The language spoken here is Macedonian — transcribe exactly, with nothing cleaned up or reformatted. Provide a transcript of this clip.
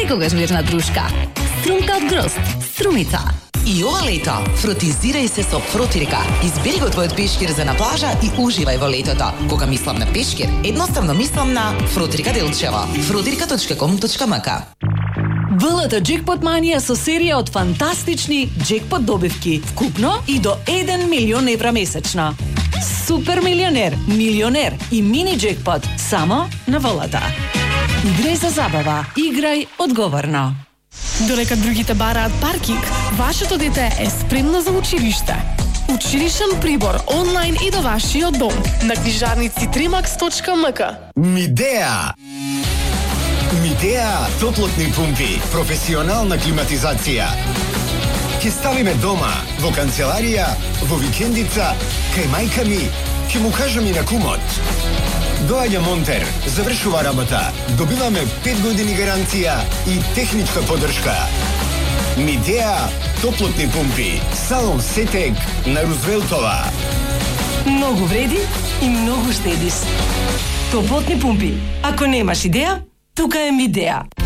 секогаш верна дружка. Струмка од грозд. Струмица. И ова лето, фротизирај се со Фротирка. Избери го твојот пешкир за на плажа и уживај во летото. Кога мислам на пешкир, едноставно мислам на Фротирка Делчево. фротирка точка ком точка ем ка. ВЛТ Джекпот Манија со серија од фантастични джекпот добивки, вкупно и до еден милион евра месечно. Супер милионер, милионер и мини джекпот само на ВЛТ. Играј за забава, играј одговорно. Додека другите бараат паркинг, вашето дете е спремно за училиште. Училишен прибор онлайн и до вашиот дом на книжарници тримакс точка ем ка. Мидеа! Мидеа топлотни пумпи, професионална климатизација. Ќе ставиме дома, во канцеларија, во викендица, кај мајка ми, ќе му кажам и на кумот. Доаѓа монтер, завршува работа, добиваме пет години гаранција и техничка поддршка. Мидеа топлотни пумпи, салон Сетек на Рузвелтова. Многу вреди и многу штедиш. Топлотни пумпи. Ако немаш идеја, тука е Мидеа.